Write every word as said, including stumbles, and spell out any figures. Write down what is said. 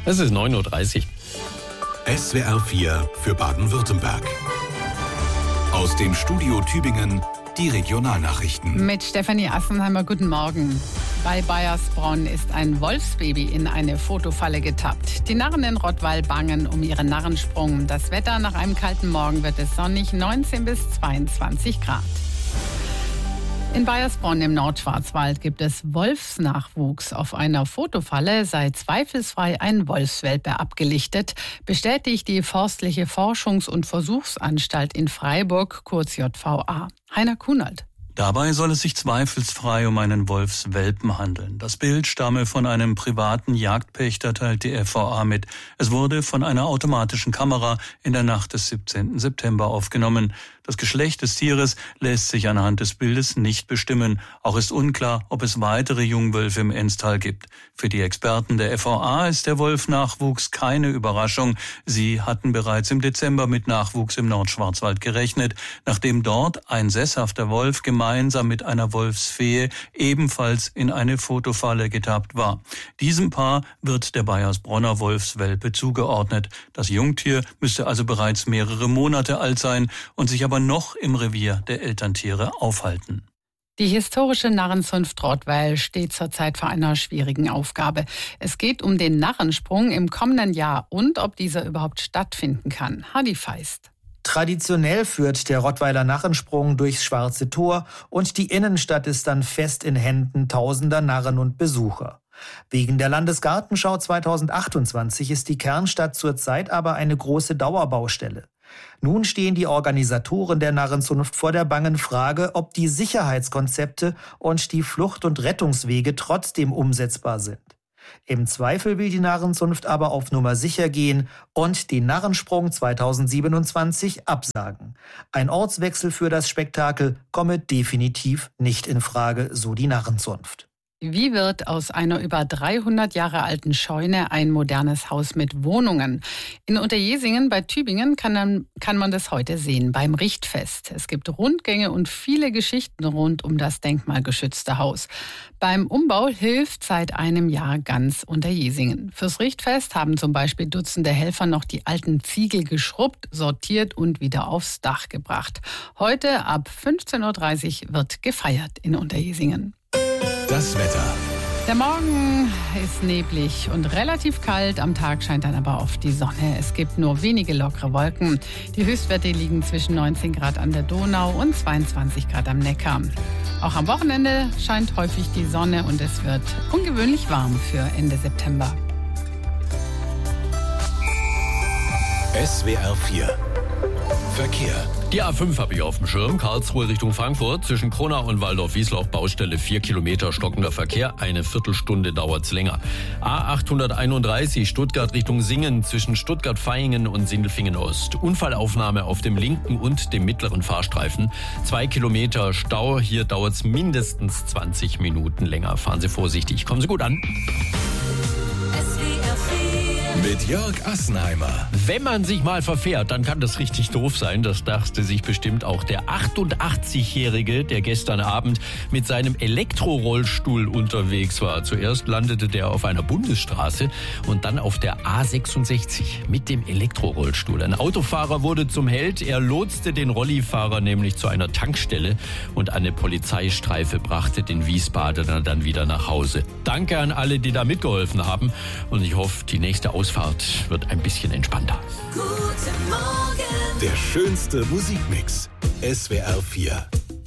Es ist neun Uhr dreißig. S W R vier für Baden-Württemberg. Aus dem Studio Tübingen die Regionalnachrichten. Mit Stefanie Assenheimer, guten Morgen. Bei Baiersbronn ist ein Wolfsbaby in eine Fotofalle getappt. Die Narren in Rottweil bangen um ihren Narrensprung. Das Wetter nach einem kalten Morgen wird es sonnig, neunzehn bis zweiundzwanzig Grad. In Baiersbronn im Nordschwarzwald gibt es Wolfsnachwuchs. Auf einer Fotofalle sei zweifelsfrei ein Wolfswelpe abgelichtet, bestätigt die Forstliche Forschungs- und Versuchsanstalt in Freiburg, kurz J V A. Heiner Kunert. Dabei soll es sich zweifelsfrei um einen Wolfswelpen handeln. Das Bild stamme von einem privaten Jagdpächter, teilt die F V A mit. Es wurde von einer automatischen Kamera in der Nacht des siebzehnten September aufgenommen. Das Geschlecht des Tieres lässt sich anhand des Bildes nicht bestimmen. Auch ist unklar, ob es weitere Jungwölfe im Enstal gibt. Für die Experten der F V A ist der Wolfnachwuchs keine Überraschung. Sie hatten bereits im Dezember mit Nachwuchs im Nordschwarzwald gerechnet, nachdem dort ein sesshafter Wolf gemeinsam mit einer Wolfsfee ebenfalls in eine Fotofalle getappt war. Diesem Paar wird der Baiersbronner Wolfswelpe zugeordnet. Das Jungtier müsste also bereits mehrere Monate alt sein und sich aber noch im Revier der Elterntiere aufhalten. Die historische Narrenzunft Rottweil steht zurzeit vor einer schwierigen Aufgabe. Es geht um den Narrensprung im kommenden Jahr und ob dieser überhaupt stattfinden kann. Hadi Feist. Traditionell führt der Rottweiler Narrensprung durchs Schwarze Tor und die Innenstadt ist dann fest in Händen tausender Narren und Besucher. Wegen der Landesgartenschau zweitausendachtundzwanzig ist die Kernstadt zurzeit aber eine große Dauerbaustelle. Nun stehen die Organisatoren der Narrenzunft vor der bangen Frage, ob die Sicherheitskonzepte und die Flucht- und Rettungswege trotzdem umsetzbar sind. Im Zweifel will die Narrenzunft aber auf Nummer sicher gehen und den Narrensprung zweitausendsiebenundzwanzig absagen. Ein Ortswechsel für das Spektakel komme definitiv nicht in Frage, so die Narrenzunft. Wie wird aus einer über dreihundert Jahre alten Scheune ein modernes Haus mit Wohnungen? In Unterjesingen bei Tübingen kann, dann, kann man das heute sehen, beim Richtfest. Es gibt Rundgänge und viele Geschichten rund um das denkmalgeschützte Haus. Beim Umbau hilft seit einem Jahr ganz Unterjesingen. Fürs Richtfest haben zum Beispiel Dutzende Helfer noch die alten Ziegel geschrubbt, sortiert und wieder aufs Dach gebracht. Heute ab fünfzehn Uhr dreißig wird gefeiert in Unterjesingen. Das Wetter. Der Morgen ist neblig und relativ kalt. Am Tag scheint dann aber oft die Sonne. Es gibt nur wenige lockere Wolken. Die Höchstwerte liegen zwischen neunzehn Grad an der Donau und zweiundzwanzig Grad am Neckar. Auch am Wochenende scheint häufig die Sonne und es wird ungewöhnlich warm für Ende September. S W R vier Verkehr. Die A fünf habe ich auf dem Schirm. Karlsruhe Richtung Frankfurt. Zwischen Kronach und Waldorf-Wiesloch Baustelle vier Kilometer stockender Verkehr. Eine Viertelstunde dauert's länger. A achthunderteinunddreißig Stuttgart Richtung Singen. Zwischen Stuttgart-Vaihingen und Sindelfingen-Ost. Unfallaufnahme auf dem linken und dem mittleren Fahrstreifen. Zwei Kilometer Stau. Hier dauert's mindestens zwanzig Minuten länger. Fahren Sie vorsichtig. Kommen Sie gut an. Mit Jörg Assenheimer. Wenn man sich mal verfährt, dann kann das richtig doof sein. Das dachte sich bestimmt auch der achtundachtzigjährige, der gestern Abend mit seinem Elektrorollstuhl unterwegs war. Zuerst landete der auf einer Bundesstraße und dann auf der A sechsundsechzig mit dem Elektrorollstuhl. Ein Autofahrer wurde zum Held. Er lotste den Rollifahrer nämlich zu einer Tankstelle und eine Polizeistreife brachte den Wiesbadener dann wieder nach Hause. Danke an alle, die da mitgeholfen haben und ich hoffe, die nächste Ausfahrt wird ein bisschen entspannter. Guten Morgen. Der schönste Musikmix. S W R vier.